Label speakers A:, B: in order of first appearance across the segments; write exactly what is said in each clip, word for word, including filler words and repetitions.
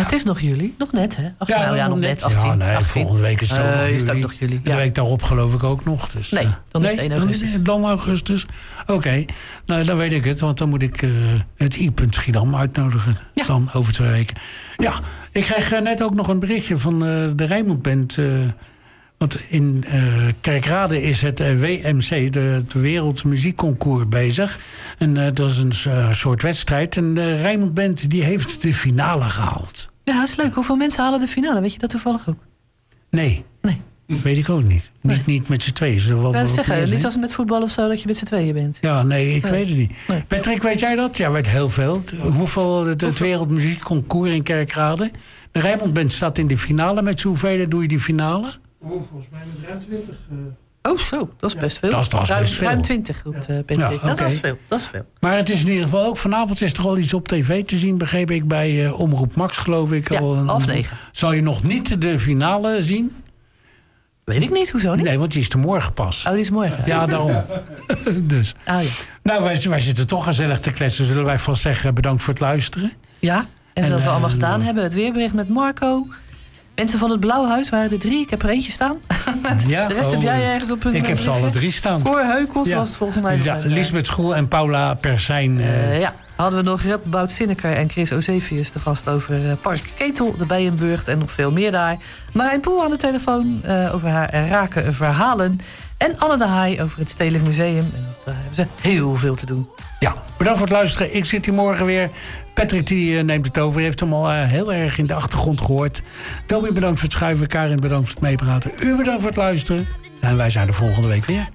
A: het is nog juli, nog net, hè? Ach,
B: ja,
A: nou ja, nog net, achttien.
B: Ja, nee,
A: achttien.
B: volgende week is het ook
A: uh,
B: nog juli.
A: Is het ook nog juli. Ja.
B: En de week daarop geloof ik ook nog. Dus,
A: nee, dan is
B: nee,
A: het één augustus.
B: Dan, dan augustus. Oké, okay. Nou dan weet ik het, want dan moet ik uh, het I-punt Schiedam uitnodigen. Ja. Dan over twee weken. Ja, ik kreeg uh, net ook nog een berichtje van uh, de Rijnmond Band. Uh, want in uh, Kerkrade is het uh, W M C, de, het Wereldmuziekconcours, bezig. En uh, dat is een uh, soort wedstrijd. En de Rijnmond Band die heeft de finale gehaald.
A: Ja, dat is leuk. Hoeveel mensen halen de finale? Weet je dat toevallig ook?
B: Nee.
A: Nee.
B: Weet ik ook niet.
A: Nee.
B: Niet, niet met z'n tweeën. Ze wel
A: ja, zeggen,
B: meer,
A: niet als met voetbal of zo, dat je met z'n tweeën bent.
B: Ja, nee, ik
A: nee.
B: weet het niet.
A: Nee.
B: Patrick, weet jij dat? Ja, weet heel veel. Hoeveel het, het Wereldmuziekconcours in Kerkrade? De Rijnmond Band staat in de finale. Met z'n hoeveel doe je die finale?
C: Oh, volgens mij met ruim twintig. Uh...
A: Oh, zo. Dat is best veel.
B: Dat is, dat is
A: ruim,
B: best veel.
A: Ruim twintig, roept uh, Patrick. Ja, okay. Dat is veel. Dat is veel.
B: Maar het is in ieder geval ook vanavond is er al iets op tv te zien, begreep ik, bij uh, Omroep Max, geloof ik.
A: Ja,
B: al een,
A: half negen.
B: Zal je nog niet de finale zien?
A: Weet ik niet, hoezo niet?
B: Nee, want die is er morgen pas.
A: Oh, die is morgen.
B: Ja, daarom. dus.
A: Oh, ja.
B: Nou, wij, wij zitten toch gezellig te kletsen. Zullen wij vast zeggen, bedankt voor het luisteren.
A: Ja, en, en dat we uh, allemaal gedaan uh, hebben. Het weerbericht met Marco. Mensen van het Blauwhuis waren er drie. Ik heb er eentje staan.
B: Ja,
A: de rest
B: oh,
A: heb jij ergens op een
B: Ik heb ze alle drie staan.
A: Cor Heukels
B: ja.
A: was het volgens mij.
B: Ja, Lisbeth Schoel en Paula Persijn. Uh,
A: uh, ja, hadden we nog Radboud Zinneker en Chris Ozefius te gast over uh, Park Ketel, de Bijenburgt en nog veel meer daar. Marijn Poel aan de telefoon uh, over haar rake verhalen. En Anne de Haai over het Stedelijk Museum. En dat uh, hebben ze heel veel te doen.
B: Ja, bedankt voor het luisteren. Ik zit hier morgen weer. Patrick die uh, neemt het over. Heeft hem al uh, heel erg in de achtergrond gehoord. Toby bedankt voor het schuiven. Karin bedankt voor het meepraten. U bedankt voor het luisteren. En wij zijn er volgende week weer.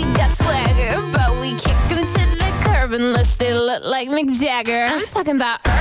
D: I'm talking about